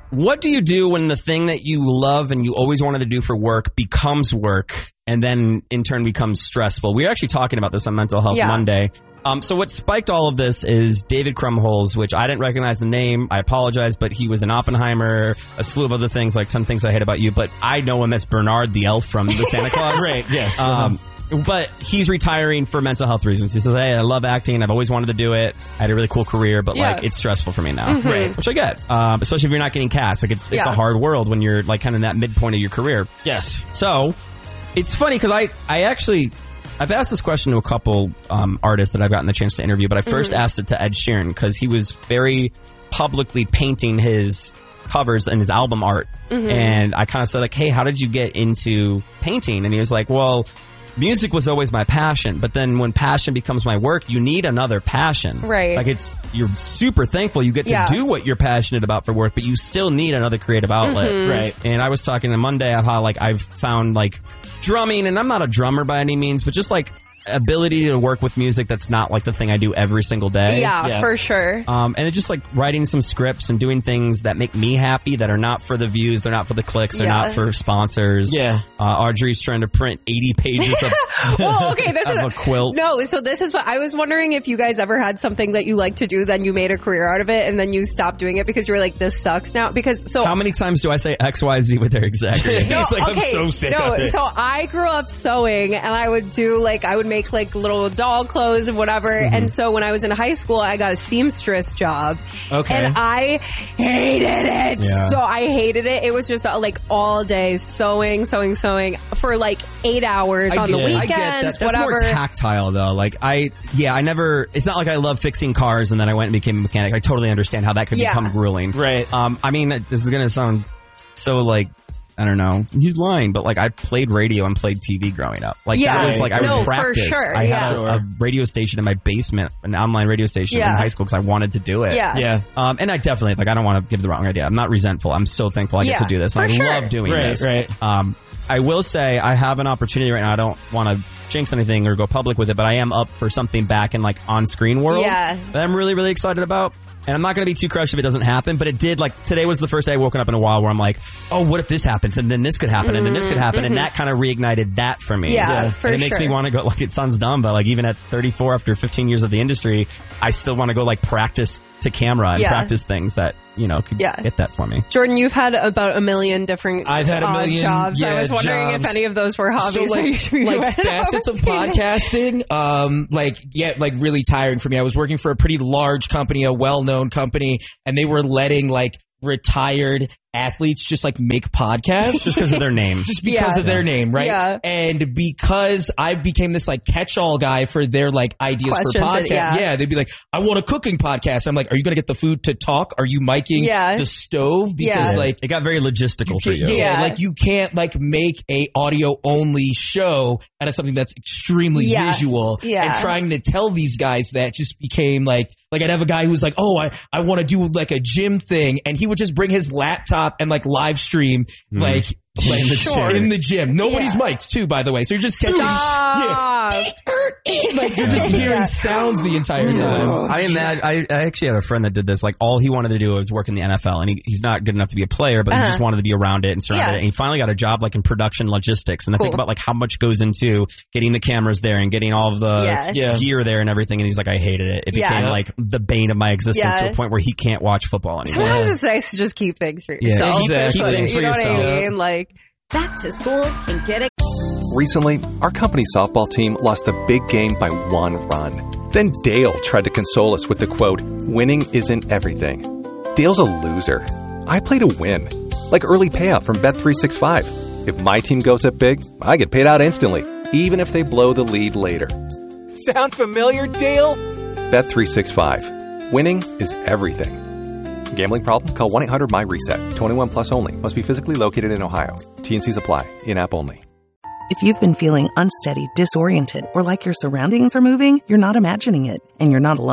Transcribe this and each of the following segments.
What do you do when the thing that you love and you always wanted to do for work becomes work and then in turn becomes stressful? We were actually talking about this on Mental Health Monday. So what spiked all of this is David Krumholz, which I didn't recognize the name. I apologize, but he was in Oppenheimer, a slew of other things, like 10 Things I Hate About You. But I know him as Bernard the Elf from The Santa Claus. Right, yes. But he's retiring for mental health reasons. He says, hey, I love acting. I've always wanted to do it. I had a really cool career, but like it's stressful for me now. Mm-hmm. Right. Which I get. Especially if you're not getting cast. Like it's a hard world when you're like kind of in that midpoint of your career. Yes. So it's funny because I've asked this question to a couple artists that I've gotten the chance to interview, but I first asked it to Ed Sheeran because he was very publicly painting his covers and his album art. And I kind of said like, hey, how did you get into painting? And he was like, well, music was always my passion, but then when passion becomes my work, you need another passion. Right. Like you're super thankful you get to do what you're passionate about for work, but you still need another creative outlet. Right. And I was talking on Monday of how like I've found like drumming, and I'm not a drummer by any means, but just like ability to work with music that's not like the thing I do every single day. Yeah, for sure. And it's just like writing some scripts and doing things that make me happy that are not for the views, they're not for the clicks, they're not for sponsors. Yeah. Audrey's trying to print 80 pages of, well, okay, this of is a quilt. No, so this is what I was wondering if you guys ever had something that you like to do, then you made a career out of it, and then you stopped doing it because you were like, this sucks now. Because how many times do I say XYZ with their executive? No, He's like, I'm so sick of this. So I grew up sewing, and I would make like little doll clothes and whatever. And so when I was in high school, I got a seamstress job. Okay. And I hated it. Yeah. So I hated it. It was just like all day sewing for like 8 hours on the weekends, I get that. That's whatever. more tactile though. Like I never, it's not like I love fixing cars and then I went and became a mechanic. I totally understand how that could become grueling. Right. I mean, this is going to sound so like, I don't know. He's lying, but like I played radio and played TV growing up. Like that was like I would practice. For sure. I had a radio station in my basement, an online radio station in high school because I wanted to do it. Yeah. And I definitely I don't want to give the wrong idea. I'm not resentful. I'm so thankful I get to do this. And I love doing this. Right. I will say I have an opportunity right now. I don't want to jinx anything or go public with it, but I am up for something back in like on-screen world that I'm really, really excited about. And I'm not going to be too crushed if it doesn't happen, but it did. Like today was the first day I woken up in a while where I'm like, oh, what if this happens? And then this could happen, and then this could happen. And that kind of reignited that for me. Yeah, for and it makes me want to go, like, it sounds dumb, but like even at 34 after 15 years of the industry, I still want to go like practice to camera and practice things that, could hit that for me. Jordan, you've had about a million different I've had a million jobs. I was wondering if any of those were hobbies. So like facets of podcasting, like really tiring for me. I was working for a pretty large company, a well-known company, and they were letting like retired athletes just like make podcasts just because of their name. Just because of their name, right? Yeah. And because I became this like catch-all guy for their like ideas for podcasts. They'd be like, I want a cooking podcast. I'm like, are you going to get the food to talk? Are you miking the stove? Because like it got very logistical for you. Yeah, like you can't like make a audio only show out of something that's extremely visual. Yeah. And trying to tell these guys that just became like I'd have a guy who was like, oh, I want to do like a gym thing, and he would just bring his laptop and like live stream like in the gym. Nobody's mic'd too, by the way. So you're just catching like you're just hearing sounds the entire time. I actually had a friend that did this. Like all he wanted to do was work in the NFL, and he's not good enough to be a player, but he just wanted to be around it and surrounded it. And he finally got a job like in production logistics. And I think about like how much goes into getting the cameras there and getting all of the gear there and everything. And he's like, I hated it. It became like the bane of my existence to a point where he can't watch football anymore. Sometimes it's nice to just keep things for yourself. Keep things for yourself. You know what I mean? Like, back to school can get it. Recently, our company softball team lost the big game by 1 run. Then Dale tried to console us with the quote, winning isn't everything. Dale's a loser. I play to win. Like early payout from Bet365. If my team goes up big, I get paid out instantly, even if they blow the lead later. Sound familiar, Dale? Bet365. Winning is everything. Gambling problem? Call 1-800-MY-RESET. 21 plus only. Must be physically located in Ohio. T&Cs apply. In-app only. If you've been feeling unsteady, disoriented, or like your surroundings are moving, you're not imagining it, and you're not alone.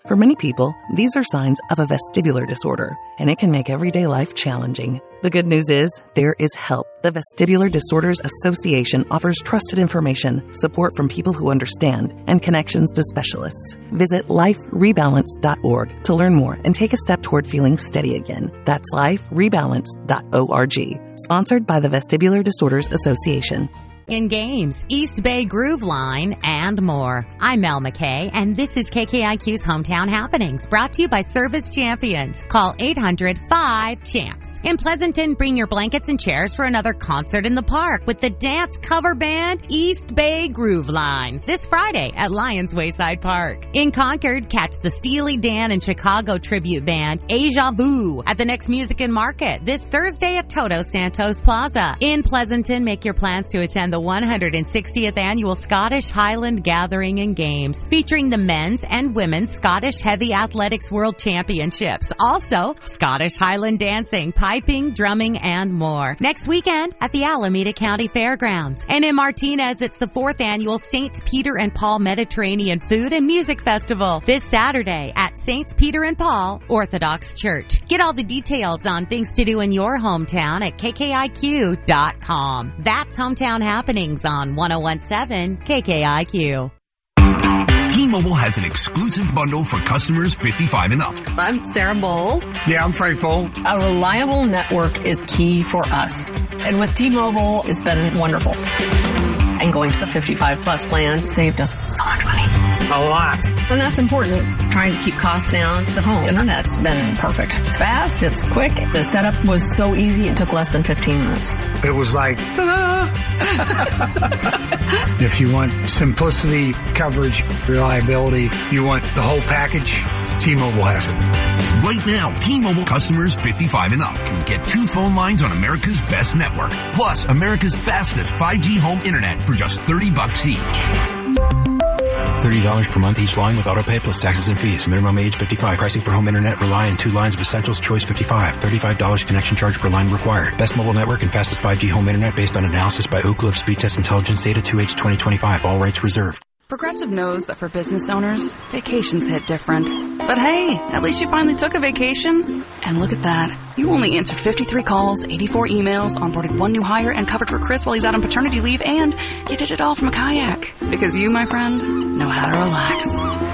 For many people, these are signs of a vestibular disorder, and it can make everyday life challenging. The good news is, there is help. The Vestibular Disorders Association offers trusted information, support from people who understand, and connections to specialists. Visit liferebalance.org to learn more and take a step toward feeling steady again. That's liferebalance.org. Sponsored by the Vestibular Disorders Association. In games, East Bay Groove Line, and more. I'm Mel McKay, and this is KKIQ's Hometown Happenings, brought to you by Service Champions. Call 800-5CHAMPS. In Pleasanton, bring your blankets and chairs for another concert in the park with the dance cover band East Bay Groove Line this Friday at Lions Wayside Park. In Concord, catch the Steely Dan and Chicago tribute band Aja Vu at the Next Music and Market this Thursday at Toto Santos Plaza. In Pleasanton, make your plans to attend the 160th Annual Scottish Highland Gathering and Games, featuring the men's and women's Scottish Heavy Athletics World Championships. Also, Scottish Highland dancing, piping, drumming, and more. Next weekend at the Alameda County Fairgrounds. And in Martinez, it's the 4th Annual Saints Peter and Paul Mediterranean Food and Music Festival this Saturday at Saints Peter and Paul Orthodox Church. Get all the details on things to do in your hometown at KKIQ.com. That's Hometown Happenings on 1017 KKIQ. T-Mobile has an exclusive bundle for customers 55 and up. I'm Sarah Bowl. Yeah, I'm Frank Bowl. A reliable network is key for us. And with T-Mobile, it's been wonderful. And going to the 55 plus plan saved us so much money. A lot. And that's important. Trying to keep costs down. The home internet's been perfect. It's fast. It's quick. The setup was so easy. It took less than 15 minutes. It was like, if you want simplicity, coverage, reliability, you want the whole package, T-Mobile has it. Right now, T-Mobile customers 55 and up can get 2 phone lines on America's best network, plus America's fastest 5G home internet for just $30 each. $30 per month each line with autopay plus taxes and fees. Minimum age 55. Pricing for home internet rely on 2 lines of Essentials Choice 55. $35 connection charge per line required. Best mobile network and fastest 5G home internet based on analysis by Oak Grove Speed Test Intelligence data 2H 2025. All rights reserved. Progressive knows that for business owners, vacations hit different. But hey, at least you finally took a vacation. And look at that. You only answered 53 calls, 84 emails, onboarded 1 new hire, and covered for Chris while he's out on paternity leave, and you did it all from a kayak. Because you, my friend, know how to relax.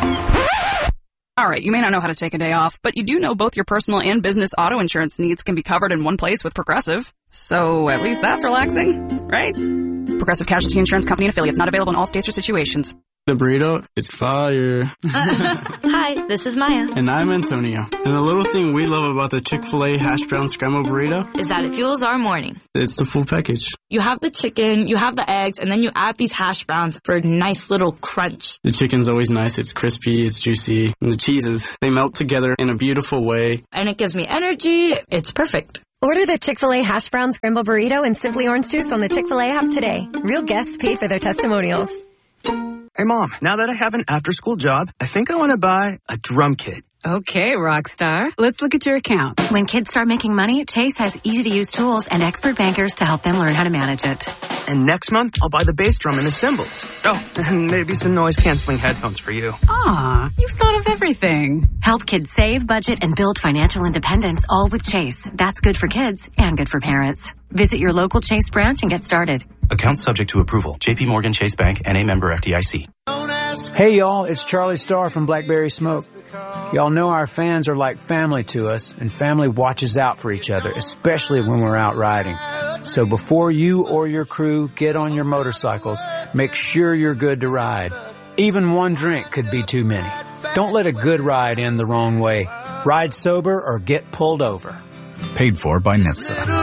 Alright, you may not know how to take a day off, but you do know both your personal and business auto insurance needs can be covered in one place with Progressive. So at least that's relaxing, right? Progressive Casualty Insurance Company and Affiliates, not available in all states or situations. The burrito is fire. Hi, this is Maya. And I'm Antonio. And the little thing we love about the Chick-fil-A hash brown scrambled burrito is that it fuels our morning. It's the full package. You have the chicken, you have the eggs, and then you add these hash browns for a nice little crunch. The chicken's always nice. It's crispy, it's juicy. And the cheeses, they melt together in a beautiful way. And it gives me energy. It's perfect. Order the Chick-fil-A hash brown scrambled burrito and Simply Orange Juice on the Chick-fil-A app today. Real guests paid for their testimonials. Hey, Mom, now that I have an after-school job, I think I want to buy a drum kit. Okay, Rockstar. Let's look at your account. When kids start making money, Chase has easy-to-use tools and expert bankers to help them learn how to manage it. And next month, I'll buy the bass drum and the cymbals. Oh, and maybe some noise-canceling headphones for you. Aw, you've thought of everything. Help kids save, budget, and build financial independence, all with Chase. That's good for kids and good for parents. Visit your local Chase branch and get started. Account subject to approval. JP Morgan Chase Bank, N.A. member FDIC. Hey y'all, it's Charlie Starr from Blackberry Smoke. Y'all know our fans are like family to us, and family watches out for each other, especially when we're out riding. So before you or your crew get on your motorcycles, make sure you're good to ride. Even one drink could be too many. Don't let a good ride end the wrong way. Ride sober or get pulled over. Paid for by NHTSA.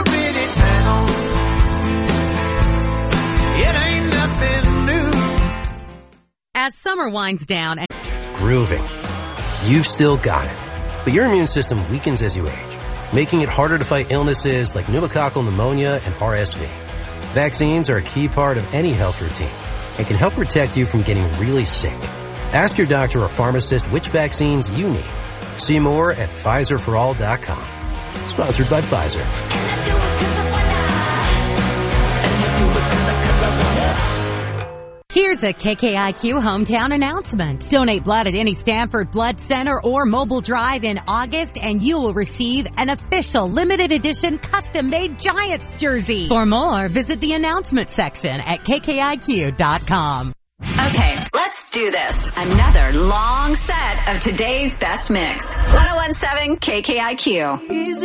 As summer winds down and grooving. You've still got it, but your immune system weakens as you age, making it harder to fight illnesses like pneumococcal pneumonia and RSV. Vaccines are a key part of any health routine and can help protect you from getting really sick. Ask your doctor or pharmacist which vaccines you need. See more at PfizerForAll.com. Sponsored by Pfizer. Here's a KKIQ hometown announcement. Donate blood at any Stanford Blood Center or Mobile Drive in August and you will receive an official limited edition custom-made Giants jersey. For more, visit the announcement section at KKIQ.com. Okay, let's do this. Another long set of today's best mix. 1017 KKIQ.